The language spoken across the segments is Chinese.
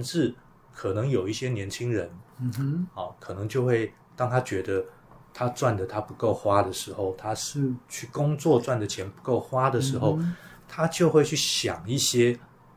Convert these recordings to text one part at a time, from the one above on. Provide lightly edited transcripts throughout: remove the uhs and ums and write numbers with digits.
至可能有一些年轻人，可能就会当他觉得他赚的他不够花的时候，他是去工作赚的钱不够花的时候，他就会去想一些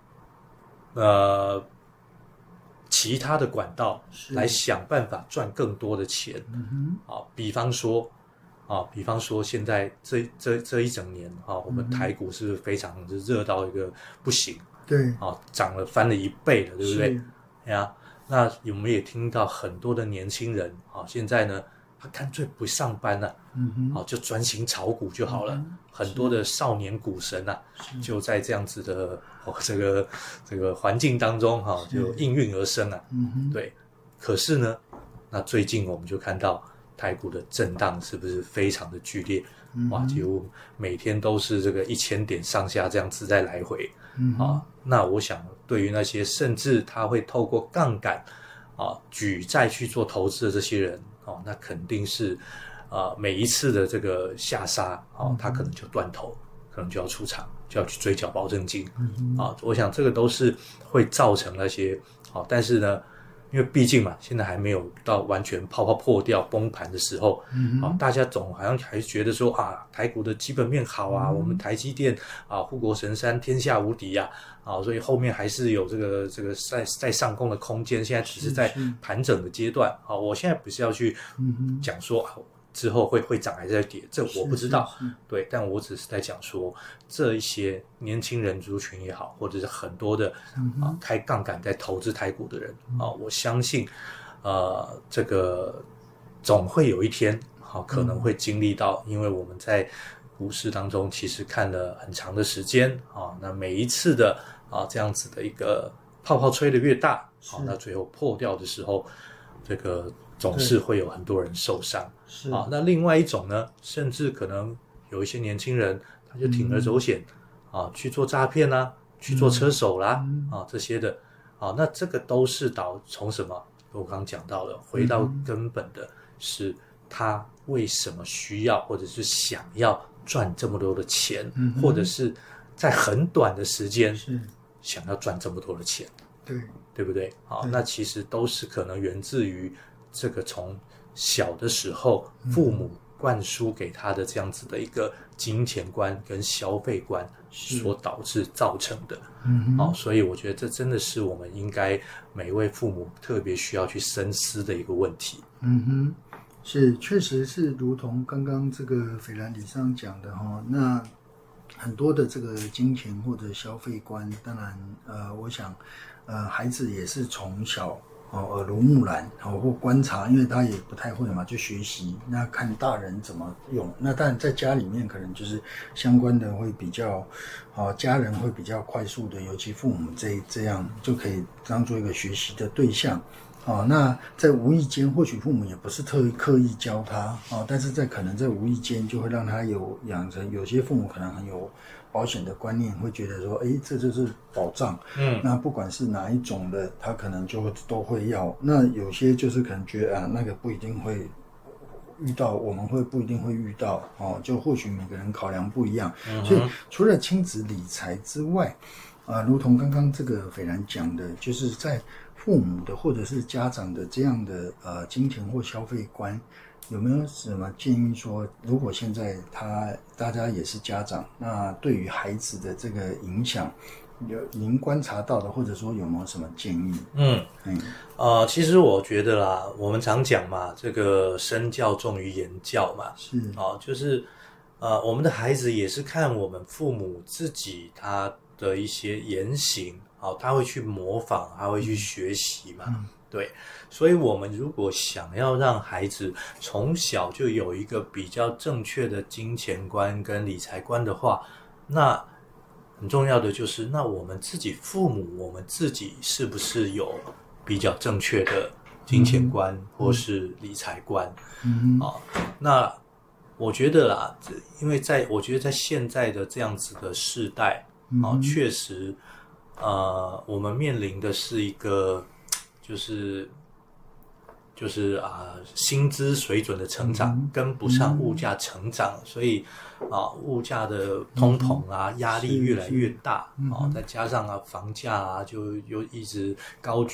其他的管道来想办法赚更多的钱。比方说现在这一整年我们台股是非常热到一个不行， 对， 涨了翻了1倍了，对不对？那我们也听到很多的年轻人现在呢，他干脆不上班了，就专心炒股就好了。很多的少年股神就在这样子的这个环境当中就应运而生对。可是呢，那最近我们就看到台股的震荡是不是非常的剧烈？几乎每天都是这个1000点上下这样子在来回。那我想对于那些甚至他会透过杠杆举债去做投资的这些人那肯定是每一次的这个下杀他可能就断头，可能就要出场，就要去追缴保证金。我想这个都是会造成那些但是呢，因为毕竟嘛，现在还没有到完全泡泡破掉崩盘的时候。大家总好像还觉得说台股的基本面好我们台积电护国神山天下无敌所以后面还是有这个在上攻的空间，现在只是在盘整的阶段。我现在不是要去讲说之后会涨还是跌，这我不知道。对，但我只是在讲说这一些年轻人族群也好，或者是很多的开杠杆在投资台股的人我相信这个总会有一天可能会经历到，因为我们在股市当中其实看了很长的时间那每一次的这样子的一个泡泡吹得越大那最后破掉的时候，这个总是会有很多人受伤。那另外一种呢，甚至可能有一些年轻人他就铤而走险去做诈骗去做车手啦这些的那这个都是从什么？我刚刚讲到了，回到根本的是他为什么需要或者是想要赚这么多的钱，或者是在很短的时间想要赚这么多的钱，对不对？那其实都是可能源自于这个从小的时候父母灌输给他的这样子的一个金钱观跟消费观所导致造成的。所以我觉得这真的是我们应该每一位父母特别需要去深思的一个问题。 是，确实是如同刚刚这个斐然理事长讲的那很多的这个金钱或者消费观，当然我想孩子也是从小耳濡目染或观察，因为他也不太会嘛，就学习，那看大人怎么用。那当然在家里面可能就是相关的会比较家人会比较快速的，尤其父母这样就可以当做一个学习的对象。那在无意间，或许父母也不是刻意教他但是可能在无意间就会让他养成，有些父母可能很有保险的观念，会觉得说这就是保障。那不管是哪一种的，他可能就都会要。那有些就是可能觉得那个不一定会遇到，我们不一定会遇到就或许每个人考量不一样。所以除了亲子理财之外如同刚刚这个斐然讲的，就是在父母的或者是家长的这样的金钱或消费观，有没有什么建议说，如果现在大家也是家长，那对于孩子的这个影响，您观察到的，或者说有没有什么建议？ 其实我觉得啦，我们常讲嘛，这个身教重于言教嘛，就是我们的孩子也是看我们父母自己他的一些言行他会去模仿，他会去学习嘛。对，所以我们如果想要让孩子从小就有一个比较正确的金钱观跟理财观的话，那很重要的就是那我们自己父母，我们自己是不是有比较正确的金钱观或是理财观那我觉得啦，因为我觉得在现在的这样子的世代确实我们面临的是一个就是薪资水准的成长跟不上物价成长，所以物价的通膨压力越来越大再加上房价就又一直高